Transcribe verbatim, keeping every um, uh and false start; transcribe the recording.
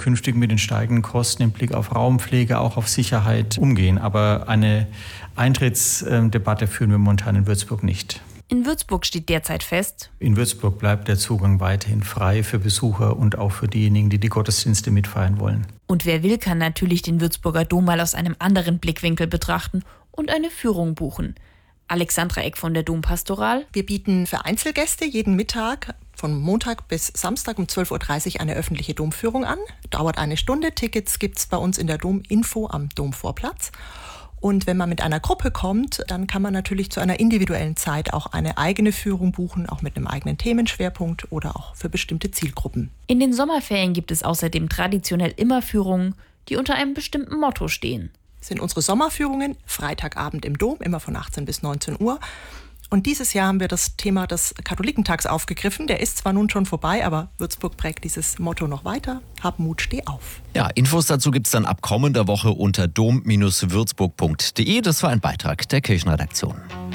künftig mit den steigenden Kosten im Blick auf Raumpflege, auch auf Sicherheit umgehen. Aber eine Eintrittsdebatte führen wir momentan in Würzburg nicht. In Würzburg steht derzeit fest: In Würzburg bleibt der Zugang weiterhin frei für Besucher und auch für diejenigen, die die Gottesdienste mitfeiern wollen. Und wer will, kann natürlich den Würzburger Dom mal aus einem anderen Blickwinkel betrachten und eine Führung buchen. Alexandra Eck von der Dompastoral. Wir bieten für Einzelgäste jeden Mittag von Montag bis Samstag um zwölf Uhr dreißig eine öffentliche Domführung an. Dauert eine Stunde. Tickets gibt es bei uns in der Dominfo am Domvorplatz. Und wenn man mit einer Gruppe kommt, dann kann man natürlich zu einer individuellen Zeit auch eine eigene Führung buchen, auch mit einem eigenen Themenschwerpunkt oder auch für bestimmte Zielgruppen. In den Sommerferien gibt es außerdem traditionell immer Führungen, die unter einem bestimmten Motto stehen. Das sind unsere Sommerführungen, Freitagabend im Dom, immer von achtzehn bis neunzehn Uhr. Und dieses Jahr haben wir das Thema des Katholikentags aufgegriffen. Der ist zwar nun schon vorbei, aber Würzburg prägt dieses Motto noch weiter. Hab Mut, steh auf. Ja, Infos dazu gibt's dann ab kommender Woche unter dom Bindestrich würzburg punkt de. Das war ein Beitrag der Kirchenredaktion.